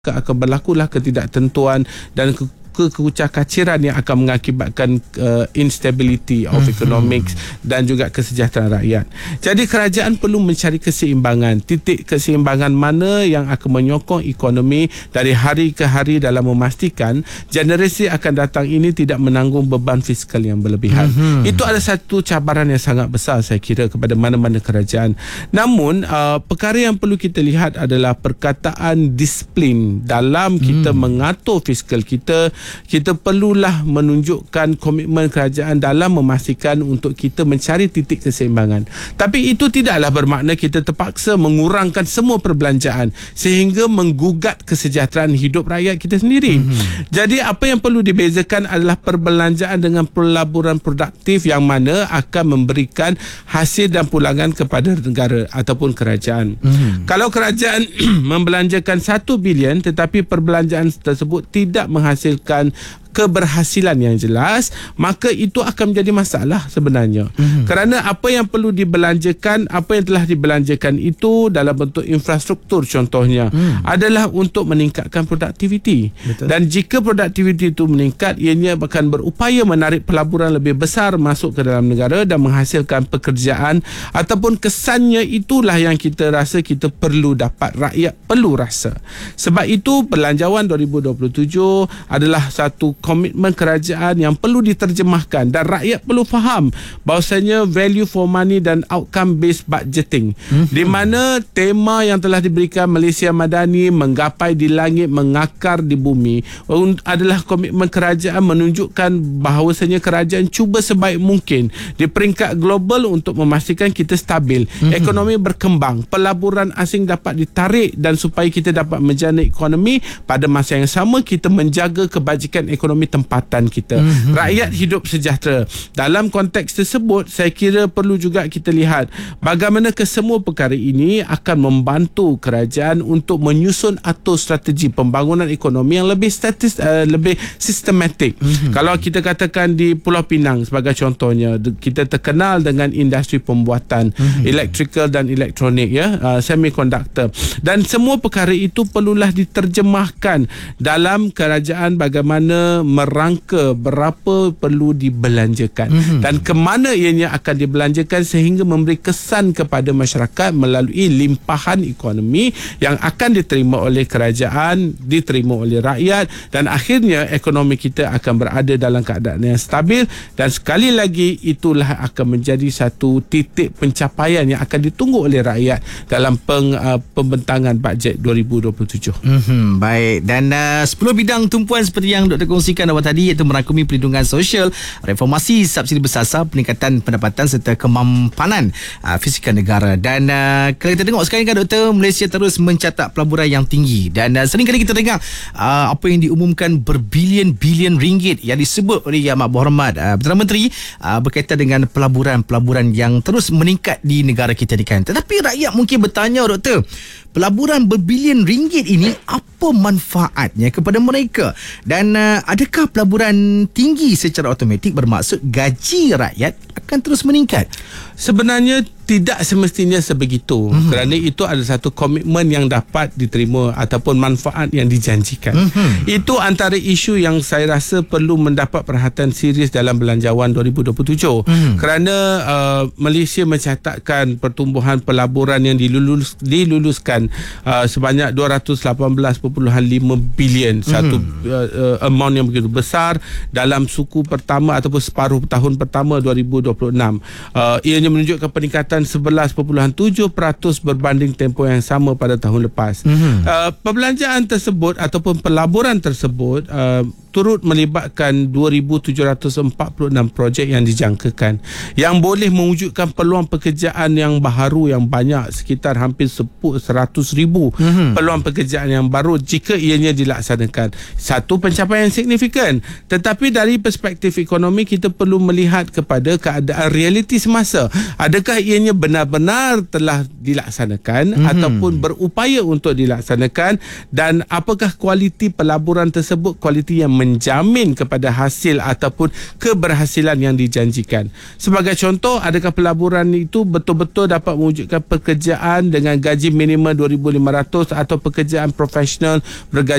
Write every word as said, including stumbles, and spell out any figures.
akan berlakulah ketidaktentuan dan ke kekucakaciran yang akan mengakibatkan uh, instability of mm-hmm. economics dan juga kesejahteraan rakyat. Jadi kerajaan perlu mencari keseimbangan, titik keseimbangan mana yang akan menyokong ekonomi dari hari ke hari dalam memastikan generasi akan datang ini tidak menanggung beban fiskal yang berlebihan. Mm-hmm. Itu adalah satu cabaran yang sangat besar saya kira kepada mana-mana kerajaan. Namun uh, perkara yang perlu kita lihat adalah perkataan disiplin dalam kita mm. mengatur fiskal kita. Kita perlulah menunjukkan komitmen kerajaan dalam memastikan untuk kita mencari titik keseimbangan. Tapi itu tidaklah bermakna kita terpaksa mengurangkan semua perbelanjaan sehingga menggugat kesejahteraan hidup rakyat kita sendiri. Mm-hmm. Jadi apa yang perlu dibezakan adalah perbelanjaan dengan pelaburan produktif yang mana akan memberikan hasil dan pulangan kepada negara ataupun kerajaan. Mm-hmm. Kalau kerajaan membelanjakan satu bilion tetapi perbelanjaan tersebut tidak menghasilkan keberhasilan yang jelas, maka itu akan menjadi masalah sebenarnya. Mm-hmm. Kerana apa yang perlu dibelanjakan, apa yang telah dibelanjakan itu dalam bentuk infrastruktur contohnya mm. adalah untuk meningkatkan produktiviti. Betul. Dan jika produktiviti itu meningkat, ianya akan berupaya menarik pelaburan lebih besar masuk ke dalam negara dan menghasilkan pekerjaan, ataupun kesannya itulah yang kita rasa kita perlu dapat, rakyat perlu rasa. Sebab itu Belanjawan dua ribu dua puluh tujuh adalah satu komitmen kerajaan yang perlu diterjemahkan dan rakyat perlu faham bahawasanya value for money dan outcome based budgeting, mm-hmm. di mana tema yang telah diberikan Malaysia Madani, menggapai di langit, mengakar di bumi, adalah komitmen kerajaan menunjukkan bahawasanya kerajaan cuba sebaik mungkin di peringkat global untuk memastikan kita stabil, mm-hmm. ekonomi berkembang, pelaburan asing dapat ditarik dan supaya kita dapat menjana ekonomi, pada masa yang sama kita menjaga kebajikan ekonomi ekonomi tempatan kita. Mm-hmm. Rakyat hidup sejahtera. Dalam konteks tersebut, saya kira perlu juga kita lihat bagaimana kesemua perkara ini akan membantu kerajaan untuk menyusun atau strategi pembangunan ekonomi yang lebih statis, uh, lebih sistematik. Mm-hmm. Kalau kita katakan di Pulau Pinang sebagai contohnya, kita terkenal dengan industri pembuatan mm-hmm. electrical dan elektronik, ya, uh, semiconductor. Dan semua perkara itu perlulah diterjemahkan dalam kerajaan bagaimana merangka berapa perlu dibelanjakan mm-hmm. dan ke mana ianya akan dibelanjakan sehingga memberi kesan kepada masyarakat melalui limpahan ekonomi yang akan diterima oleh kerajaan, diterima oleh rakyat, dan akhirnya ekonomi kita akan berada dalam keadaan yang stabil. Dan sekali lagi, itulah akan menjadi satu titik pencapaian yang akan ditunggu oleh rakyat dalam peng, uh, pembentangan bajet dua ribu dua puluh tujuh. Mm-hmm, baik. Dan uh, sepuluh bidang tumpuan seperti yang Doktor kongsikan awal tadi, iaitu merangkumi perlindungan sosial, reformasi subsidi bersasar, peningkatan pendapatan serta kemampanan uh, fizikal negara. Dan uh, kalau kita tengok sekarang kan Doktor, Malaysia terus mencatat pelaburan yang tinggi, dan uh, sering kali kita dengar uh, apa yang diumumkan berbilion-bilion ringgit yang disebut oleh Yang Amat Berhormat uh, Perdana Menteri uh, berkaitan dengan pelaburan-pelaburan yang terus meningkat di negara kita ni kan. Tetapi rakyat mungkin bertanya, Doktor, pelaburan berbilion ringgit ini apa manfaatnya kepada mereka? Dan uh, adakah pelaburan tinggi secara automatik bermaksud gaji rakyat akan terus meningkat? Sebenarnya tidak semestinya sebegitu, mm-hmm. kerana itu adalah satu komitmen yang dapat diterima ataupun manfaat yang dijanjikan. Mm-hmm. Itu antara isu yang saya rasa perlu mendapat perhatian serius dalam Belanjawan dua ribu dua puluh tujuh, mm-hmm. kerana uh, Malaysia mencatatkan pertumbuhan pelaburan yang dilulus, diluluskan uh, sebanyak dua ratus lapan belas perpuluhan lima bilion, mm-hmm. satu uh, uh, amount yang begitu besar dalam suku pertama ataupun separuh tahun pertama dua ribu dua puluh enam. Uh, ianya menunjukkan peningkatan sebelas perpuluhan tujuh peratus berbanding tempoh yang sama pada tahun lepas. Mm-hmm. Uh, perbelanjaan tersebut ataupun pelaburan tersebut uh, turut melibatkan dua ribu tujuh ratus empat puluh enam projek yang dijangkakan, yang boleh mewujudkan peluang pekerjaan yang baharu yang banyak, sekitar hampir seratus ribu mm-hmm. peluang pekerjaan yang baru jika ianya dilaksanakan. Satu pencapaian signifikan, tetapi dari perspektif ekonomi kita perlu melihat kepada keadaan realiti semasa. Adakah ianya benar-benar telah dilaksanakan mm-hmm. ataupun berupaya untuk dilaksanakan, dan apakah kualiti pelaburan tersebut kualiti yang menjamin kepada hasil ataupun keberhasilan yang dijanjikan. Sebagai contoh, adakah pelaburan itu betul-betul dapat mewujudkan pekerjaan dengan gaji minimum dua ribu lima ratus atau pekerjaan profesional bergaji